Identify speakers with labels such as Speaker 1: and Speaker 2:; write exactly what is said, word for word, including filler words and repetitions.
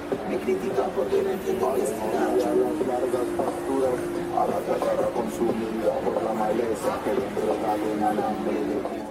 Speaker 1: Me critican porque no entienden que estoy gacho.
Speaker 2: Las largas pasturas a la tierra consumida por la maleza que le entregaron al hambre de